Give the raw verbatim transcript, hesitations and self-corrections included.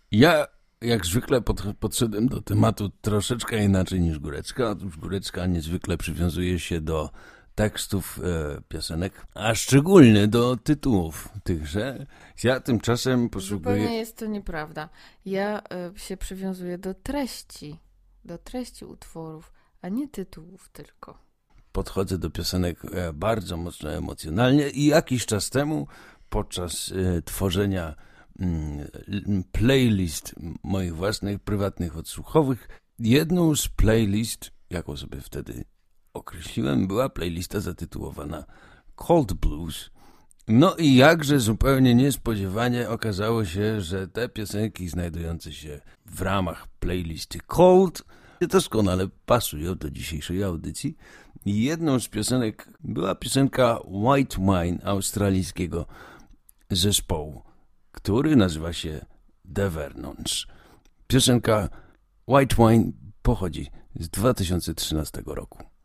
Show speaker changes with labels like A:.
A: Ja jak zwykle pod, podszedłem do tematu troszeczkę inaczej niż Górecka. Otóż Górecka niezwykle przywiązuje się do tekstów e, piosenek, a szczególnie do tytułów tychże. Ja tymczasem poszukuję...
B: Zupełnie jest to nieprawda. Ja y, się przywiązuję do treści, do treści utworów, a nie tytułów tylko.
A: Podchodzę do piosenek e, bardzo mocno emocjonalnie i jakiś czas temu podczas e, tworzenia mm, playlist moich własnych, prywatnych, odsłuchowych, jedną z playlist, jaką sobie wtedy określiłem, była playlista zatytułowana Cold Blues. No i jakże zupełnie niespodziewanie okazało się, że te piosenki znajdujące się w ramach playlisty Cold doskonale pasują do dzisiejszej audycji. Jedną z piosenek była piosenka White Wine australijskiego zespołu, który nazywa się The Vernons. Piosenka White Wine pochodzi z dwa tysiące trzynastego roku.